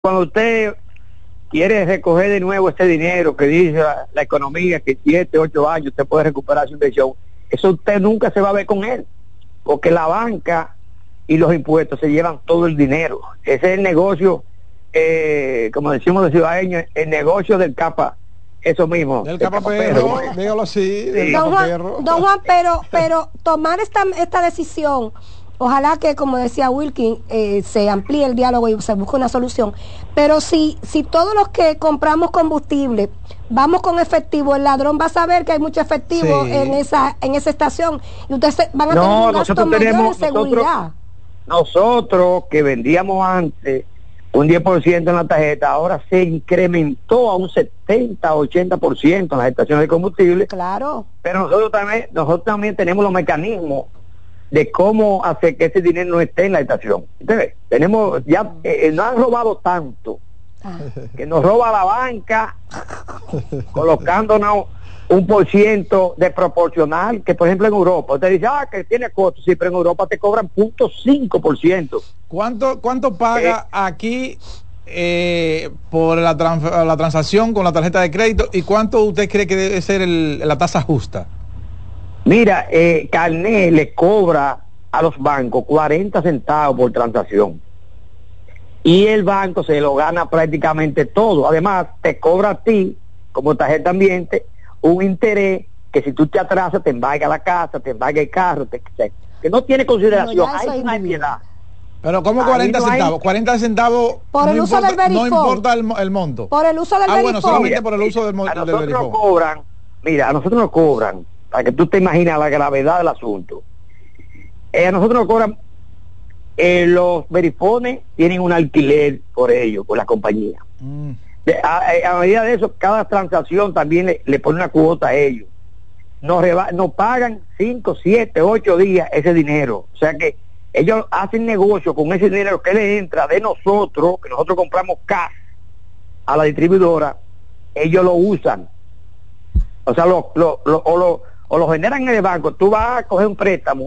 Cuando usted quiere recoger de nuevo ese dinero que dice la economía, que 7, 8 años usted puede recuperar su inversión, eso usted nunca se va a ver con él, porque la banca y los impuestos se llevan todo el dinero. Ese es el negocio, como decimos los ciudadanos, el negocio del capa, eso mismo. Del capaperro, dígalo así, sí. del capaperro. Don Juan, pero tomar esta decisión, ojalá que, como decía Wilkin, se amplíe el diálogo y se busque una solución. Pero si todos los que compramos combustible vamos con efectivo, el ladrón va a saber que hay mucho efectivo Sí. en esa estación y ustedes van a tener un gasto mayor en seguridad. Nosotros que vendíamos antes un 10% en la tarjeta, ahora se incrementó a un 70-80% en las estaciones de combustible. Claro. Pero nosotros también tenemos los mecanismos de cómo hacer que ese dinero no esté en la estación. Entonces, tenemos ya, nos han robado tanto, que nos roba la banca, colocándonos un % de proporcional, que por ejemplo en Europa, usted dice, que tiene costo, sí, pero en Europa te cobran 0.5%. ¿Cuánto paga aquí por la transacción con la tarjeta de crédito y cuánto usted cree que debe ser la tasa justa? Mira, Carnet le cobra a los bancos 40 centavos por transacción y el banco se lo gana prácticamente todo. Además te cobra a ti como tarjeta ambiente un interés que si tú te atrasas te embarga la casa, te embarga el carro, que no tiene consideración. Ahí no hay piedad. Pero ¿cómo 40 centavos? 40 centavos por el uso del verifone. No importa el monto. Por el uso del verifone. Bueno, solamente por el uso del verifone. A nosotros nos cobran, para que tú te imaginas la gravedad del asunto. A nosotros nos cobran, los verifones tienen un alquiler por ellos, por la compañía. A medida de eso, cada transacción también le pone una cuota a ellos. Nos pagan 5, 7, 8 días ese dinero. O sea que ellos hacen negocio con ese dinero que le entra de nosotros, que nosotros compramos cash a la distribuidora, ellos lo usan. O sea, o lo generan en el banco. Tú vas a coger un préstamo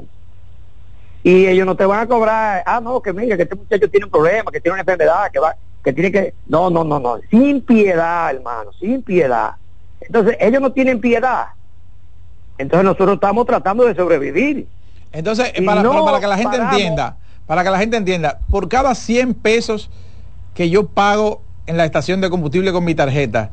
y ellos no te van a cobrar, no, que mira, que este muchacho tiene un problema, que tiene una enfermedad, que tiene que... No, sin piedad, hermano, sin piedad. Entonces, ellos no tienen piedad. Entonces, nosotros estamos tratando de sobrevivir. Entonces, para que la gente entienda, por cada 100 pesos que yo pago en la estación de combustible con mi tarjeta,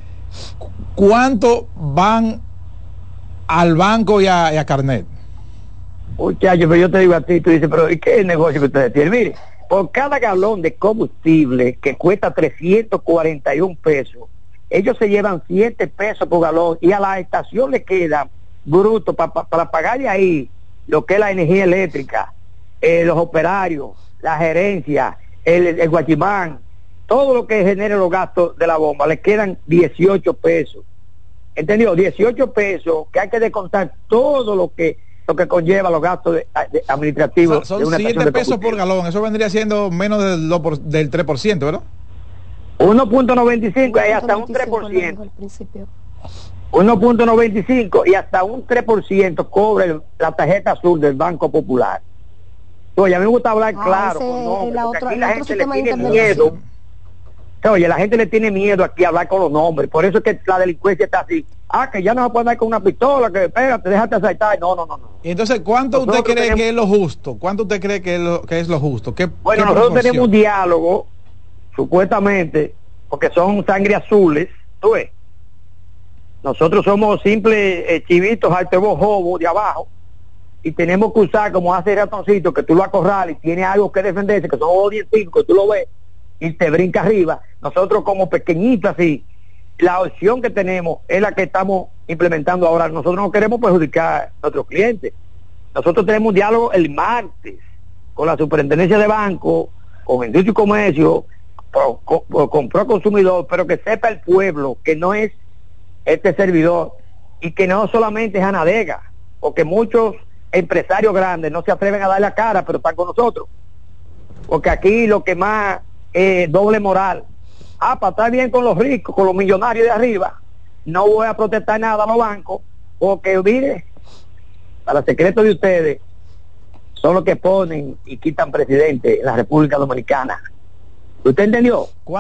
¿cuánto van al banco y a Carnet? Muchachos, pero yo te digo a ti, tú dices, pero ¿y qué es el negocio que ustedes tienen? Mire, por cada galón de combustible que cuesta 341 pesos, ellos se llevan 7 pesos por galón y a la estación le queda bruto para pagar de ahí lo que es la energía eléctrica, los operarios, la gerencia, el guachimán, todo lo que genere los gastos de la bomba, le quedan 18 pesos. ¿Entendió? 18 pesos que hay que descontar todo lo que conlleva los gastos administrativos. Son 7 pesos por galón, eso vendría siendo menos del 3%, ¿verdad? 1.95 y hasta un 3%. 1.95 y hasta un 3% cobra la tarjeta azul del Banco Popular. Oye, a mí me gusta hablar claro, porque aquí la gente le tiene miedo. Oye, la gente le tiene miedo aquí a hablar con los nombres, por eso es que la delincuencia está así. Que ya no se puede andar con una pistola, que espérate, déjate asaltar. No. Y entonces, ¿cuánto usted cree que es lo justo? ¿Cuánto usted cree que es lo justo? Bueno, nosotros tenemos un diálogo, supuestamente, porque son sangre azules, tú ves. Nosotros somos simples chivitos, altebos jobos de abajo, y tenemos que usar, como hace el ratoncito, que tú lo acorrales y tiene algo que defenderse, que son dientitos, que tú lo ves, y te brinca arriba. Nosotros como pequeñitos así, la opción que tenemos es la que estamos implementando ahora. Nosotros no queremos perjudicar a nuestros clientes. Nosotros tenemos un diálogo el martes con la Superintendencia de Banco, con Industria y Comercio, con Proconsumidor, pero que sepa el pueblo que no es este servidor y que no solamente es Anadega, porque muchos empresarios grandes no se atreven a dar la cara, pero están con nosotros, porque aquí lo que más doble moral. Para estar bien con los ricos, con los millonarios de arriba, no voy a protestar nada a los bancos, porque mire, para secreto de ustedes, son los que ponen y quitan presidente en la República Dominicana. ¿Usted entendió?